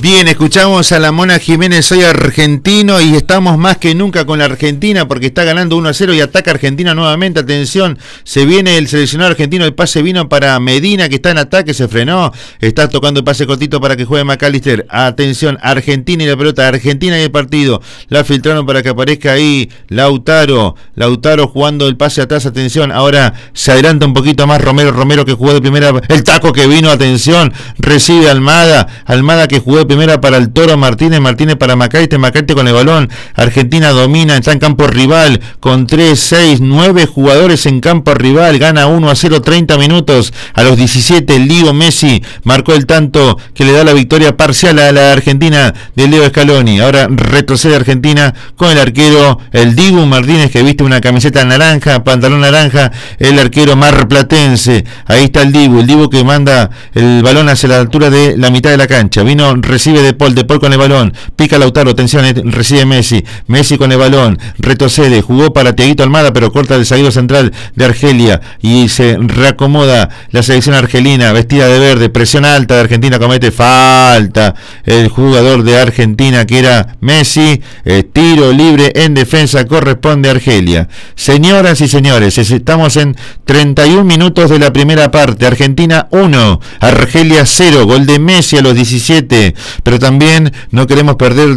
Bien, escuchamos a la Mona Jiménez, soy argentino y estamos más que nunca con la Argentina porque está ganando 1-0 y ataca Argentina nuevamente. Atención, se viene el seleccionado argentino, el pase vino para Medina que está en ataque, se frenó, está tocando el pase cortito para que juegue McAllister. Atención, Argentina y la pelota, Argentina y el partido, la filtraron para que aparezca ahí Lautaro jugando el pase atrás, atención, ahora se adelanta un poquito más Romero que jugó de primera, el taco que vino, atención, recibe Almada que jugó de primera para el Toro Martínez para Maccaite con el balón. Argentina domina, está en campo rival con 3, 6, 9 jugadores en campo rival, gana 1-0, 30 minutos. A los 17 Leo Messi marcó el tanto que le da la victoria parcial a la Argentina de Leo Scaloni. Ahora retrocede Argentina con el arquero, el Dibu Martínez, que viste una camiseta naranja, pantalón naranja, el arquero marplatense. Ahí está el Dibu que manda el balón hacia la altura de la mitad de la cancha. Recibe De Paul con el balón, pica Lautaro, atención, recibe Messi con el balón, retrocede, jugó para Tiaguito Almada, pero corta el zaguero central de Argelia y se reacomoda la selección argelina, vestida de verde, presión alta de Argentina, comete falta el jugador de Argentina que era Messi, tiro libre en defensa, corresponde a Argelia. Señoras y señores, estamos en 31 minutos de la primera parte, Argentina 1, Argelia 0, gol de Messi a los 17, pero también no queremos perder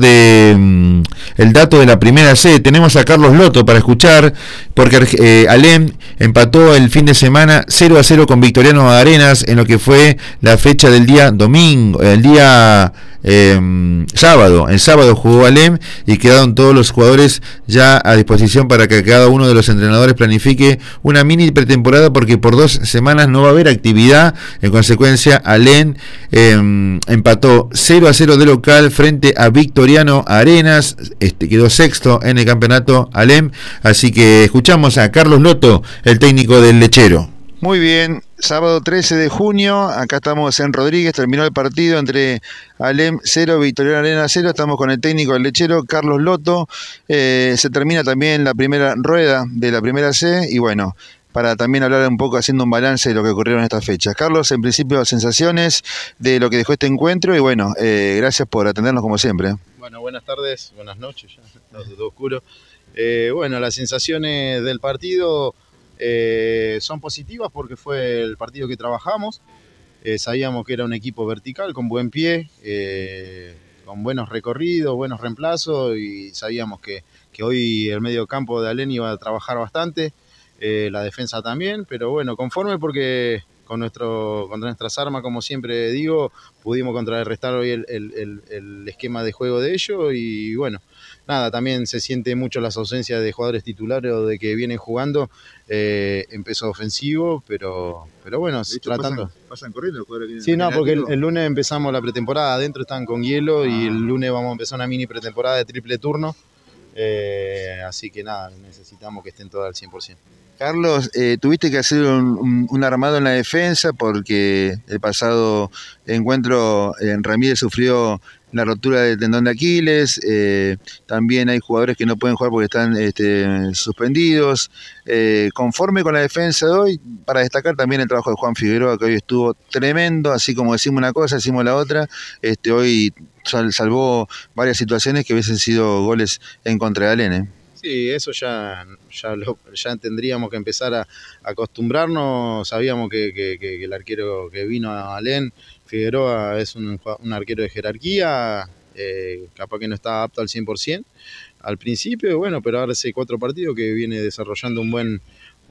el dato de la primera C. Tenemos a Carlos Lotto para escuchar, porque Alem empató el fin de semana 0-0 con Victoriano Arenas en lo que fue la fecha del día domingo, el día sábado. El sábado jugó Alem y quedaron todos los jugadores ya a disposición para que cada uno de los entrenadores planifique una mini pretemporada, porque por 2 semanas no va a haber actividad. En consecuencia, Alem empató 0-0 de local frente a Victoriano Arenas, quedó sexto en el campeonato Alem, así que escuchamos a Carlos Lotto, el técnico del Lechero. Muy bien, sábado 13 de junio, acá estamos en Rodríguez, terminó el partido entre Alem 0, Victoriano Arenas 0, estamos con el técnico del Lechero, Carlos Lotto, se termina también la primera rueda de la primera C y bueno, para también hablar un poco, haciendo un balance de lo que ocurrieron en estas fechas. Carlos, en principio, sensaciones de lo que dejó este encuentro y bueno, gracias por atendernos como siempre. Bueno, buenas tardes, buenas noches, ya está todo oscuro. Bueno, las sensaciones del partido son positivas porque fue el partido que trabajamos. Sabíamos que era un equipo vertical, con buen pie, con buenos recorridos, buenos reemplazos y sabíamos que hoy el medio campo de Alem iba a trabajar bastante. La defensa también, pero bueno, conforme porque con nuestras armas, como siempre digo, pudimos contrarrestar hoy el esquema de juego de ellos y bueno, nada, también se siente mucho las ausencias de jugadores titulares o de que vienen jugando, empezó ofensivo, pero bueno, de hecho, tratando. Pasan corriendo los jugadores. Sí, no, porque el lunes empezamos la pretemporada, adentro están con hielo y el lunes vamos a empezar una mini pretemporada de triple turno, así que nada, necesitamos que estén todas al 100%. Carlos, tuviste que hacer un armado en la defensa porque el pasado encuentro Ramírez sufrió la rotura del tendón de Aquiles, también hay jugadores que no pueden jugar porque están suspendidos. Conforme con la defensa de hoy, para destacar también el trabajo de Juan Figueroa, que hoy estuvo tremendo, así como decimos una cosa, decimos la otra. Hoy salvó varias situaciones que hubiesen sido goles en contra de Alem. Sí, eso ya tendríamos que empezar a acostumbrarnos. Sabíamos que el arquero que vino a Alem, Figueroa, es un arquero de jerarquía, capaz que no está apto al 100% al principio, bueno, pero ahora hace 4 partidos que viene desarrollando unos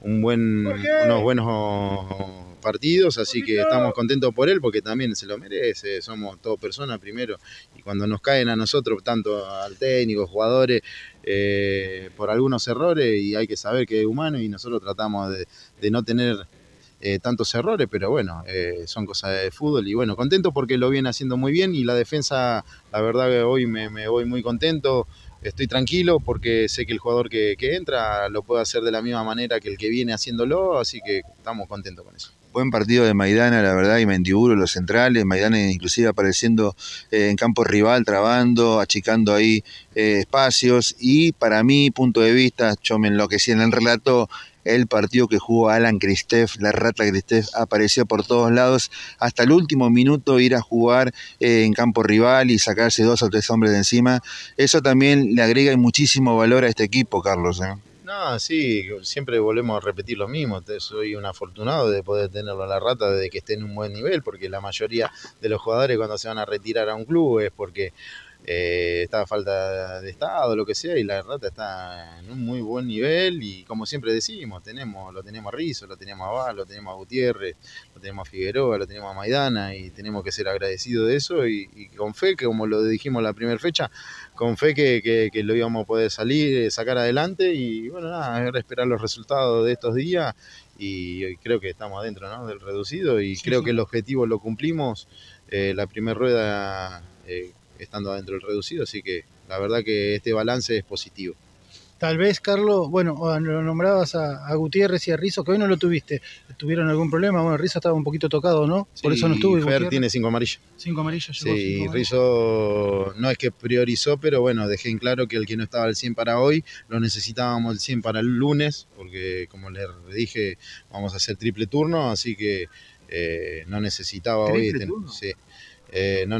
buenos partidos, así que estamos contentos por él porque también se lo merece, somos todos personas primero y cuando nos caen a nosotros, tanto al técnico, jugadores, por algunos errores y hay que saber que es humano y nosotros tratamos de no tener tantos errores, pero bueno, son cosas de fútbol y bueno, contento porque lo viene haciendo muy bien y la defensa, la verdad que hoy me voy muy contento. Estoy tranquilo porque sé que el jugador que entra lo puede hacer de la misma manera que el que viene haciéndolo, así que estamos contentos con eso. Buen partido de Maidana, la verdad, y Mendiburo, los centrales. Maidana inclusive apareciendo en campo rival, trabando, achicando ahí espacios. Y para mi punto de vista, yo me enloquecí en el relato, el partido que jugó Alan Cristef, la rata Cristef, apareció por todos lados, hasta el último minuto ir a jugar en campo rival y sacarse 2 o 3 hombres de encima. Eso también le agrega muchísimo valor a este equipo, Carlos, ¿eh? No, sí, siempre volvemos a repetir lo mismo. Soy un afortunado de poder tenerlo a la rata desde que esté en un buen nivel, porque la mayoría de los jugadores cuando se van a retirar a un club es porque está a falta de estado, lo que sea, y la rata está en un muy buen nivel y como siempre decimos, lo tenemos a Rizzo, lo tenemos a Val, lo tenemos a Gutiérrez, lo tenemos a Figueroa, lo tenemos a Maidana y tenemos que ser agradecidos de eso y con fe, que como lo dijimos la primera fecha, con fe que lo íbamos a poder sacar adelante y bueno, nada, era esperar los resultados de estos días y creo que estamos adentro, ¿no?, del reducido y creo que el objetivo lo cumplimos, la primera rueda estando adentro del reducido, así que la verdad que este balance es positivo. Tal vez, Carlos, bueno, lo nombrabas a Gutiérrez y a Rizzo, que hoy no lo tuviste. ¿Tuvieron algún problema? Bueno, Rizzo estaba un poquito tocado, ¿no? Sí, por eso no estuvo. Y Fer tiene 5 amarillas. 5 amarillas, llegó. Sí, Rizzo no es que priorizó, pero bueno, dejé en claro que el que no estaba al 100 para hoy, lo necesitábamos al 100 para el lunes, porque como les dije, vamos a hacer triple turno, así que no necesitaba hoy. Sí. No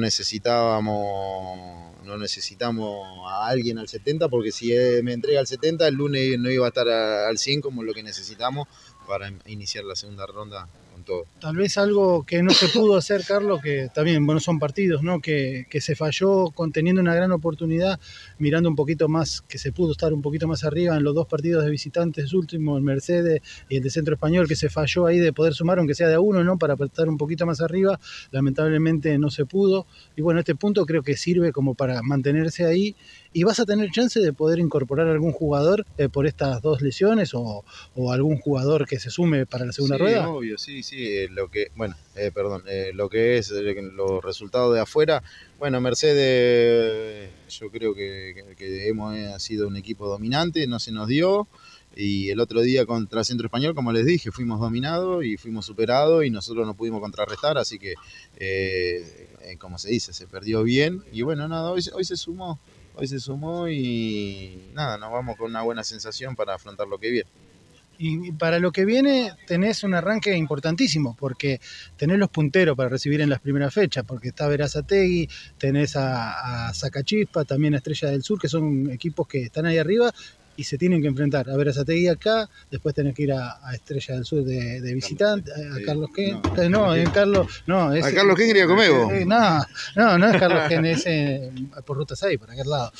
necesitamos a alguien al 70, porque si me entrega al 70, el lunes no iba a estar al 100 como lo que necesitamos para iniciar la segunda ronda con todo. Tal vez algo que no se pudo hacer, Carlos, que también, bueno, son partidos, ¿no? Que se falló conteniendo una gran oportunidad, mirando un poquito más, que se pudo estar un poquito más arriba en los 2 partidos de visitantes últimos, el Mercedes y el de Centro Español, que se falló ahí de poder sumar, aunque sea de a 1, ¿no?, para estar un poquito más arriba. Lamentablemente no se pudo. Y bueno, este punto creo que sirve como para mantenerse ahí. ¿Y vas a tener chance de poder incorporar algún jugador por estas 2 lesiones o algún jugador que se sume para la segunda rueda? Sí, obvio, sí. Lo que es los resultados de afuera, bueno, Mercedes, yo creo que hemos sido un equipo dominante, no se nos dio. Y el otro día contra Centro Español, como les dije, fuimos dominados y fuimos superados y nosotros no pudimos contrarrestar, así que, como se dice, se perdió bien. Y bueno, nada, hoy se sumó y nada, nos vamos con una buena sensación para afrontar lo que viene. Y para lo que viene tenés un arranque importantísimo, porque tenés los punteros para recibir en las primeras fechas, porque está Berazategui, tenés a Sacachispa, también a Estrella del Sur, que son equipos que están ahí arriba y se tienen que enfrentar. A Berazategui acá, después tenés que ir a Estrella del Sur de visitante, a Carlos Ken. ¿A Carlos Ken quería comer vos? No es Carlos Ken, es por Ruta 6, por aquel lado.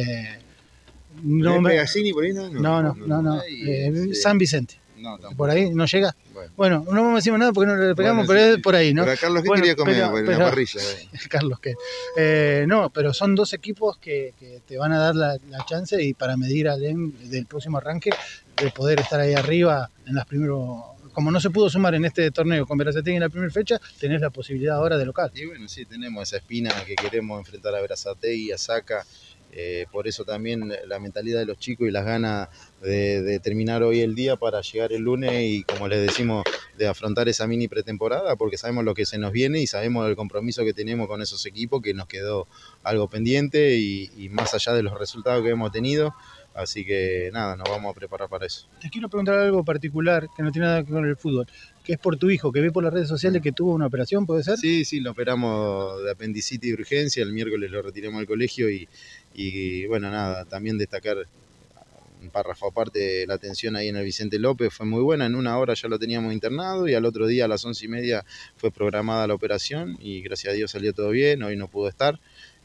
¿No Pegazzini por ahí? No. San Vicente. No, tampoco. ¿Por ahí no llega? Bueno, no vamos a decir nada porque no le pegamos, bueno, pero es por ahí, ¿no? Pero a Carlos Ken quería comer en la parrilla. Carlos Ken. No, pero son 2 equipos que te van a dar la chance y para medir al del próximo arranque de poder estar ahí arriba en las primeros. Como no se pudo sumar en este torneo con Berazategui en la primera fecha, tenés la posibilidad ahora de local. Y bueno, sí, tenemos esa espina que queremos enfrentar a Berazategui, a Saca. Por eso también la mentalidad de los chicos y las ganas de terminar hoy el día para llegar el lunes y, como les decimos, de afrontar esa mini pretemporada, porque sabemos lo que se nos viene y sabemos el compromiso que tenemos con esos equipos, que nos quedó algo pendiente y más allá de los resultados que hemos tenido. Así que nada, nos vamos a preparar para eso. Te quiero preguntar algo particular que no tiene nada que ver con el fútbol, que es por tu hijo, que vi por las redes sociales que tuvo una operación, ¿puede ser? Sí, lo operamos de apendicitis de urgencia, el miércoles lo retiramos del colegio y bueno, nada, también destacar un párrafo aparte, la atención ahí en el Vicente López fue muy buena, en 1 hora ya lo teníamos internado y al otro día a las 11:30 fue programada la operación y gracias a Dios salió todo bien, hoy no pudo estar,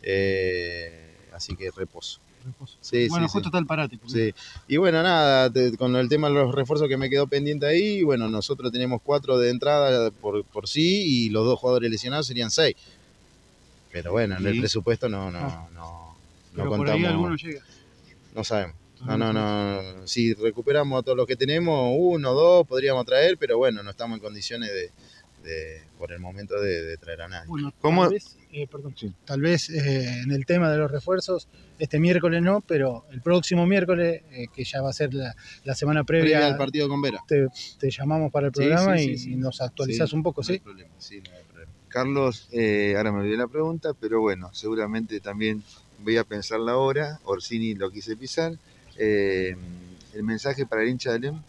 así que reposo. Sí, bueno, justo está el parate. Sí. Y bueno, nada, con el tema de los refuerzos que me quedó pendiente ahí, bueno, nosotros tenemos 4 de entrada por sí y los 2 jugadores lesionados serían 6. Pero bueno, en el presupuesto no pero contamos. Por ahí alguno llega. No sabemos. No. Si recuperamos a todos los que tenemos, 1, 2 podríamos traer, pero bueno, no estamos en condiciones por el momento de traer a nadie. Bueno, ¿Cómo? Tal vez en el tema de los refuerzos, este miércoles no, pero el próximo miércoles, que ya va a ser la semana previa al partido con Vera. Te llamamos para el programa y nos actualizás un poco, no ¿sí? Hay problema, no hay problema. Carlos, ahora me olvidé la pregunta, pero bueno, seguramente también voy a pensarla ahora. Orsini lo quise pisar. El mensaje para el hincha de Lem.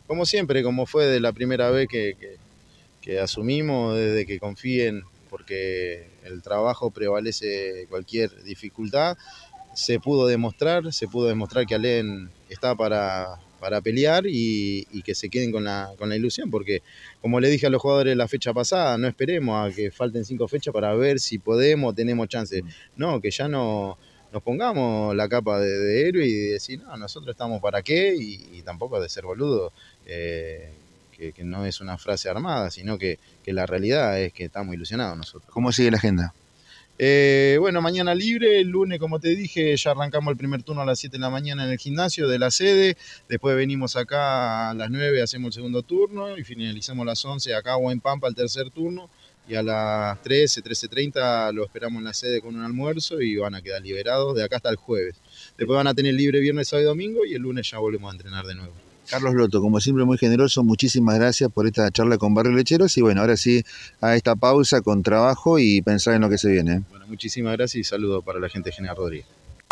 como siempre, como fue de la primera vez que asumimos, desde que confíen, porque el trabajo prevalece cualquier dificultad. Se pudo demostrar que Alén está para pelear y que se queden con la ilusión, porque como le dije a los jugadores la fecha pasada, no esperemos a que falten 5 fechas para ver si tenemos chance. No, que ya no nos pongamos la capa de héroe y decir, no, nosotros estamos para qué, y tampoco de ser boludo, que no es una frase armada, sino que la realidad es que estamos ilusionados nosotros. ¿Cómo sigue la agenda? Bueno, mañana libre, el lunes, como te dije, ya arrancamos el primer turno a las 7 de la mañana en el gimnasio de la sede, después venimos acá a las 9, hacemos el segundo turno y finalizamos a las 11 acá o en Pampa el tercer turno, y a las 13:30 lo esperamos en la sede con un almuerzo y van a quedar liberados de acá hasta el jueves. Después van a tener libre viernes, sábado y domingo, y el lunes ya volvemos a entrenar de nuevo. Carlos Loto, como siempre muy generoso, muchísimas gracias por esta charla con Barrio Lecheros, y bueno, ahora sí a esta pausa con trabajo y pensar en lo que se viene. Bueno, muchísimas gracias y saludos para la gente de General Rodríguez.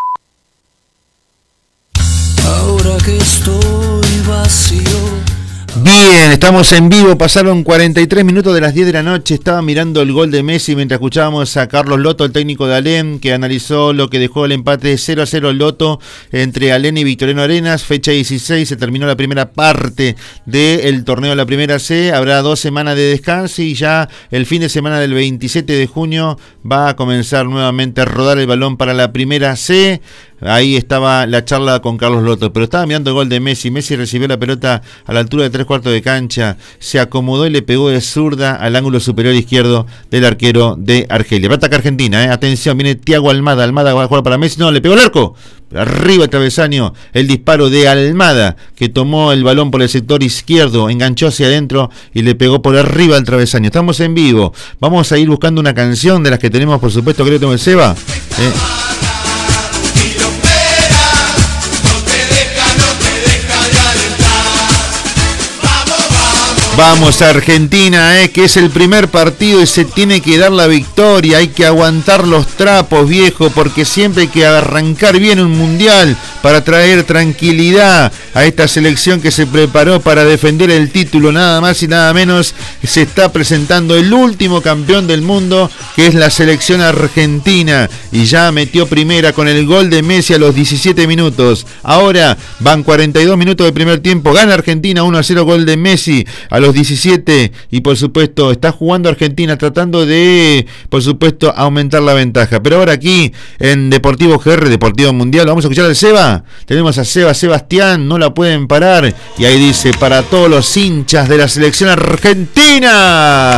Ahora que estoy vacío. Bien, estamos en vivo, pasaron 43 minutos de las 10 de la noche, estaba mirando el gol de Messi mientras escuchábamos a Carlos Loto, el técnico de Alén, que analizó lo que dejó el empate 0-0 Loto entre Alén y Victoriano Arenas, fecha 16, se terminó la primera parte del torneo de la Primera C, habrá 2 semanas de descanso y ya el fin de semana del 27 de junio va a comenzar nuevamente a rodar el balón para la Primera C. Ahí estaba la charla con Carlos Loto, pero estaba mirando el gol de Messi. Messi recibió la pelota a la altura de 3/4 de cancha, se acomodó y le pegó de zurda al ángulo superior izquierdo del arquero de Argelia. Va a atacar Argentina, atención, viene Thiago Almada va a jugar para Messi, no, le pegó el arco, arriba el travesaño, el disparo de Almada, que tomó el balón por el sector izquierdo, enganchó hacia adentro y le pegó por arriba al travesaño. Estamos en vivo, vamos a ir buscando una canción de las que tenemos, por supuesto, que le tengo el Seba. Vamos a Argentina, que es el primer partido y se tiene que dar la victoria. Hay que aguantar los trapos, viejo, porque siempre hay que arrancar bien un mundial para traer tranquilidad a esta selección que se preparó para defender el título. Nada más y nada menos, se está presentando el último campeón del mundo, que es la selección argentina, y ya metió primera con el gol de Messi a los 17 minutos. Ahora van 42 minutos del primer tiempo, gana Argentina 1-0, gol de Messi a los 17, y por supuesto está jugando Argentina tratando de, por supuesto, aumentar la ventaja. Pero ahora aquí en Deportivo GR, Deportivo Mundial, vamos a escuchar al Seba. Tenemos a Seba Sebastián, no la pueden parar, y ahí dice: para todos los hinchas de la selección argentina.